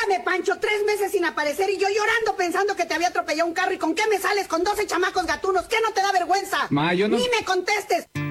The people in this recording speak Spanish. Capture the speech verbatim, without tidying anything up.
Óyeme, Pancho, tres meses sin aparecer y yo llorando pensando que te había atropellado un carro. ¿Y con qué me sales con doce chamacos gatunos? ¿Qué no te da vergüenza? Ma, yo no... ¡Ni me contestes!